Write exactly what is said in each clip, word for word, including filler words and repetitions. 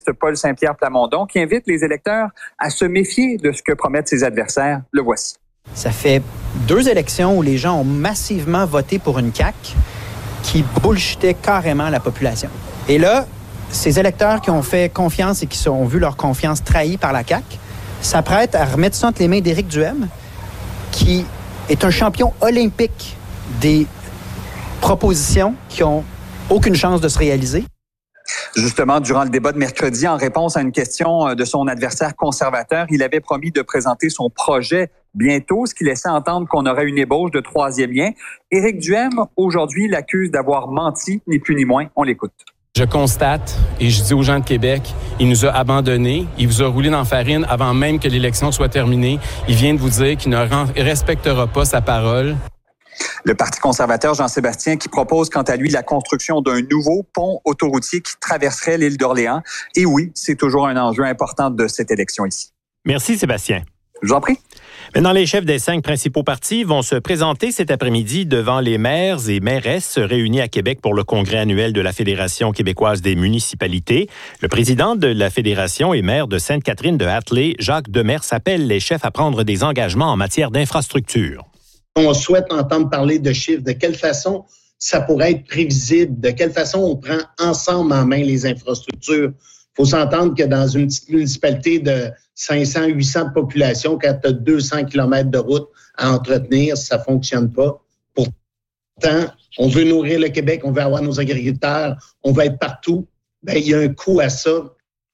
Paul Saint-Pierre Plamondon, qui invite les électeurs à se méfier de ce que promettent ses adversaires. Le voici. Ça fait deux élections où les gens ont massivement voté pour une C A Q qui bullshitait carrément la population. Et là, ces électeurs qui ont fait confiance et qui ont vu leur confiance trahie par la C A Q s'apprêtent à remettre ça entre les mains d'Éric Duhaime, qui est un champion olympique des propositions qui ont aucune chance de se réaliser. Justement, durant le débat de mercredi, en réponse à une question de son adversaire conservateur, il avait promis de présenter son projet bientôt, ce qui laissait entendre qu'on aurait une ébauche de troisième lien. Éric Duhaime, aujourd'hui, l'accuse d'avoir menti, ni plus ni moins. On l'écoute. Je constate, et je dis aux gens de Québec, il nous a abandonnés, il vous a roulé dans la farine avant même que l'élection soit terminée. Il vient de vous dire qu'il ne respectera pas sa parole. Le Parti conservateur Jean-Sébastien qui propose quant à lui la construction d'un nouveau pont autoroutier qui traverserait l'île d'Orléans. Et oui, c'est toujours un enjeu important de cette élection ici. Merci Sébastien. Je vous en prie. Maintenant, les chefs des cinq principaux partis vont se présenter cet après-midi devant les maires et mairesses réunis à Québec pour le congrès annuel de la Fédération québécoise des municipalités. Le président de la Fédération et maire de Sainte-Catherine de Hatley, Jacques Demers, appelle les chefs à prendre des engagements en matière d'infrastructure. On souhaite entendre parler de chiffres, de quelle façon ça pourrait être prévisible, de quelle façon on prend ensemble en main les infrastructures. Il faut s'entendre que dans une petite municipalité de cinq cents à huit cents de population, quand tu as deux cents kilomètres de route à entretenir, ça ne fonctionne pas. Pourtant, on veut nourrir le Québec, on veut avoir nos agriculteurs, on veut être partout. Bien, il y a un coût à ça.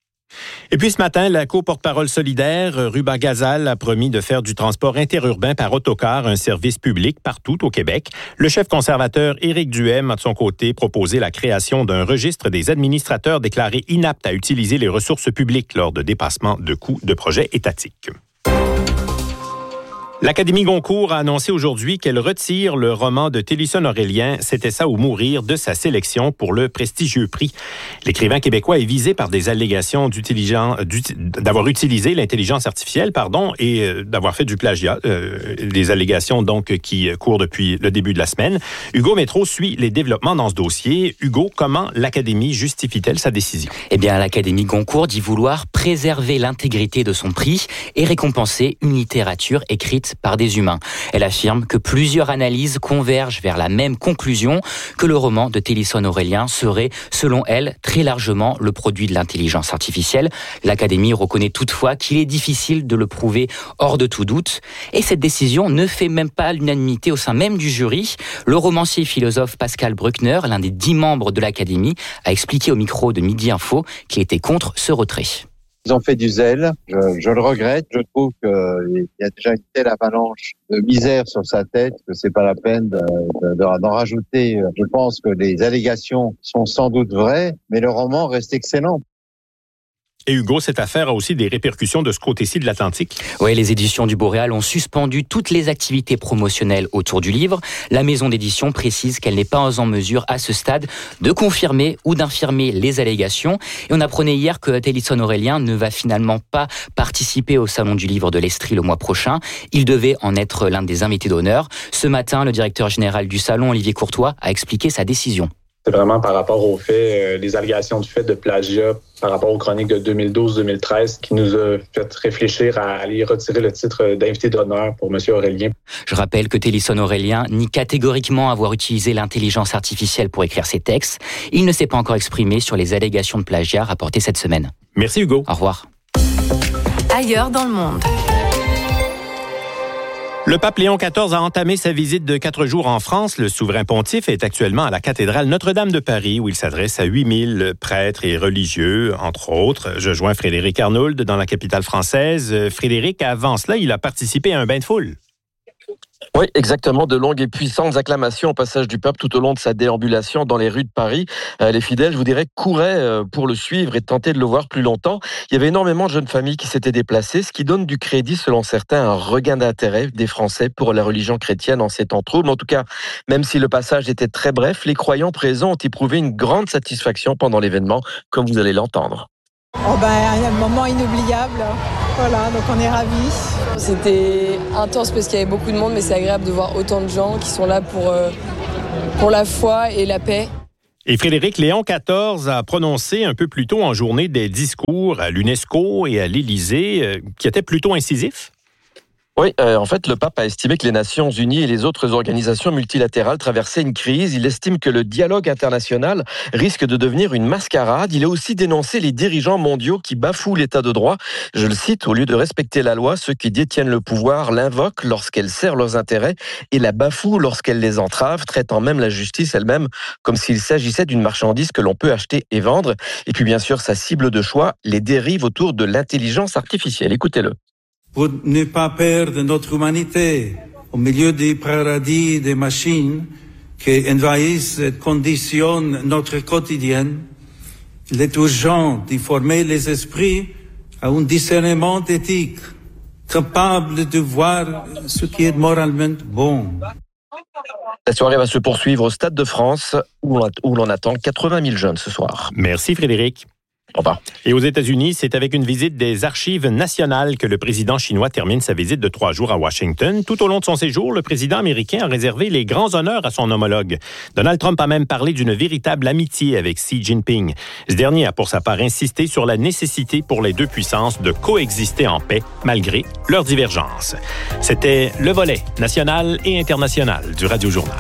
Et puis ce matin, la co-porte-parole solidaire, Ruba Gazal, a promis de faire du transport interurbain par autocar un service public partout au Québec. Le chef conservateur Éric Duhaime a de son côté proposé la création d'un registre des administrateurs déclarés inaptes à utiliser les ressources publiques lors de dépassements de coûts de projets étatiques. L'Académie Goncourt a annoncé aujourd'hui qu'elle retire le roman de Télisson Aurélien, C'était ça ou mourir, de sa sélection pour le prestigieux prix. L'écrivain québécois est visé par des allégations d'avoir utilisé l'intelligence artificielle, pardon, et d'avoir fait du plagiat, euh, des allégations donc qui courent depuis le début de la semaine. Hugo Métro suit les développements dans ce dossier. Hugo, comment l'Académie justifie-t-elle sa décision? Eh bien, l'Académie Goncourt dit vouloir préserver l'intégrité de son prix et récompenser une littérature écrite par des humains. Elle affirme que plusieurs analyses convergent vers la même conclusion, que le roman de Télisson Aurélien serait, selon elle, très largement le produit de l'intelligence artificielle. L'Académie reconnaît toutefois qu'il est difficile de le prouver hors de tout doute. Et cette décision ne fait même pas l'unanimité au sein même du jury. Le romancier philosophe Pascal Bruckner, l'un des dix membres de l'Académie, a expliqué au micro de Midi Info qu'il était contre ce retrait. Ils ont fait du zèle, je, je le regrette. Je trouve qu'il y a déjà une telle avalanche de misère sur sa tête que c'est pas la peine de, de, de, d'en rajouter. Je pense que les allégations sont sans doute vraies, mais le roman reste excellent. Et Hugo, cette affaire a aussi des répercussions de ce côté-ci de l'Atlantique. Oui, les éditions du Boréal ont suspendu toutes les activités promotionnelles autour du livre. La maison d'édition précise qu'elle n'est pas en mesure, à ce stade, de confirmer ou d'infirmer les allégations. Et on apprenait hier que Télisson Aurélien ne va finalement pas participer au Salon du livre de l'Estrie le mois prochain. Il devait en être l'un des invités d'honneur. Ce matin, le directeur général du Salon, Olivier Courtois, a expliqué sa décision. C'est vraiment par rapport au fait, euh, les allégations du fait de plagiat par rapport aux chroniques de deux mille douze deux mille treize qui nous a fait réfléchir à aller retirer le titre d'invité d'honneur pour M. Aurélien. Je rappelle que Télisson Aurélien nie catégoriquement avoir utilisé l'intelligence artificielle pour écrire ses textes. Il ne s'est pas encore exprimé sur les allégations de plagiat rapportées cette semaine. Merci Hugo. Au revoir. Ailleurs dans le monde. Le pape Léon quatorze a entamé sa visite de quatre jours en France. Le souverain pontife est actuellement à la cathédrale Notre-Dame de Paris, où il s'adresse à huit mille prêtres et religieux, entre autres. Je joins Frédéric Arnould dans la capitale française. Frédéric, avant cela, il a participé à un bain de foule. Oui, exactement. De longues et puissantes acclamations au passage du pape tout au long de sa déambulation dans les rues de Paris. Euh, les fidèles, je vous dirais, couraient euh, pour le suivre et tenter de le voir plus longtemps. Il y avait énormément de jeunes familles qui s'étaient déplacées, ce qui donne du crédit, selon certains, un regain d'intérêt des Français pour la religion chrétienne en ces temps troubles. En tout cas, même si le passage était très bref, les croyants présents ont éprouvé une grande satisfaction pendant l'événement, comme vous allez l'entendre. Oh ben, un moment inoubliable. Voilà, donc on est ravis. C'était intense parce qu'il y avait beaucoup de monde, mais c'est agréable de voir autant de gens qui sont là pour, euh, pour la foi et la paix. Et Frédéric, Léon quatorze a prononcé un peu plus tôt en journée des discours à l'UNESCO et à l'Élysée euh, qui étaient plutôt incisifs. Oui, euh, en fait, le pape a estimé que les Nations Unies et les autres organisations multilatérales traversaient une crise. Il estime que le dialogue international risque de devenir une mascarade. Il a aussi dénoncé les dirigeants mondiaux qui bafouent l'état de droit. Je le cite, au lieu de respecter la loi, ceux qui détiennent le pouvoir l'invoquent lorsqu'elle sert leurs intérêts et la bafouent lorsqu'elle les entrave, traitant même la justice elle-même comme s'il s'agissait d'une marchandise que l'on peut acheter et vendre. Et puis bien sûr, sa cible de choix, les dérives autour de l'intelligence artificielle. Écoutez-le. Pour ne pas perdre notre humanité au milieu du paradis des machines qui envahissent et conditionnent notre quotidien, il est urgent de former les esprits à un discernement éthique, capable de voir ce qui est moralement bon. La soirée va se poursuivre au Stade de France, où l'on attend quatre-vingt mille jeunes ce soir. Merci Frédéric. Au revoir. Et aux États-Unis, c'est avec une visite des archives nationales que le président chinois termine sa visite de trois jours à Washington. Tout au long de son séjour, le président américain a réservé les grands honneurs à son homologue. Donald Trump a même parlé d'une véritable amitié avec Xi Jinping. Ce dernier a pour sa part insisté sur la nécessité pour les deux puissances de coexister en paix malgré leurs divergences. C'était le volet national et international du Radio Journal.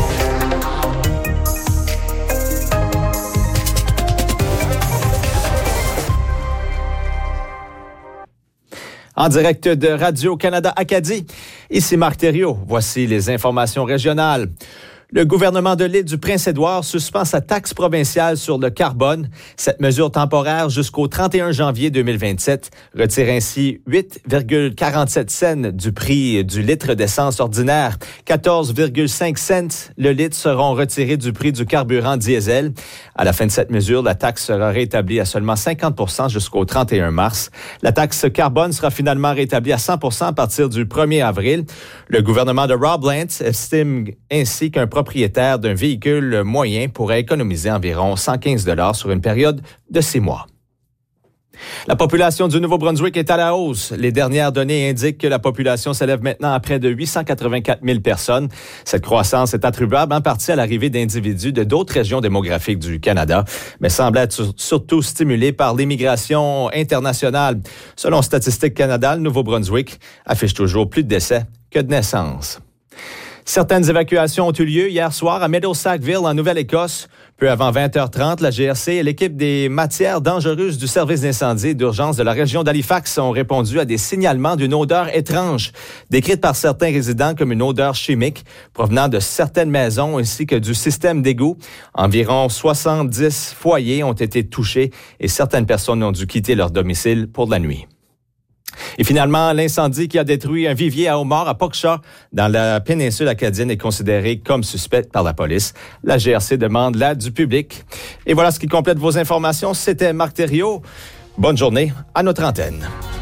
En direct de Radio-Canada Acadie, ici Marc Thériault. Voici les informations régionales. Le gouvernement de l'île du Prince-Édouard suspend sa taxe provinciale sur le carbone. Cette mesure temporaire jusqu'au trente et un janvier deux mille vingt-sept retire ainsi huit virgule quarante-sept cents du prix du litre d'essence ordinaire. quatorze virgule cinq cents le litre seront retirés du prix du carburant diesel. À la fin de cette mesure, la taxe sera rétablie à seulement cinquante pour cent jusqu'au trente et un mars. La taxe carbone sera finalement rétablie à cent pour cent à partir du premier avril. Le gouvernement de Rob Lance estime ainsi qu'un propriétaire d'un véhicule moyen pourrait économiser environ cent quinze dollars sur une période de six mois. La population du Nouveau-Brunswick est à la hausse. Les dernières données indiquent que la population s'élève maintenant à près de huit cent quatre-vingt-quatre mille personnes. Cette croissance est attribuable en partie à l'arrivée d'individus de d'autres régions démographiques du Canada, mais semble être surtout stimulée par l'immigration internationale. Selon Statistique Canada, le Nouveau-Brunswick affiche toujours plus de décès que de naissances. Certaines évacuations ont eu lieu hier soir à Meadowsackville, en Nouvelle-Écosse. Peu avant vingt heures trente, la G R C et l'équipe des matières dangereuses du service d'incendie et d'urgence de la région d'Halifax ont répondu à des signalements d'une odeur étrange, décrite par certains résidents comme une odeur chimique provenant de certaines maisons ainsi que du système d'égout. Environ soixante-dix foyers ont été touchés et certaines personnes ont dû quitter leur domicile pour la nuit. Et finalement, l'incendie qui a détruit un vivier à homards à Pogshawk, dans la péninsule acadienne, est considéré comme suspect par la police. La G R C demande l'aide du public. Et voilà ce qui complète vos informations. C'était Marc Thériault. Bonne journée à notre antenne.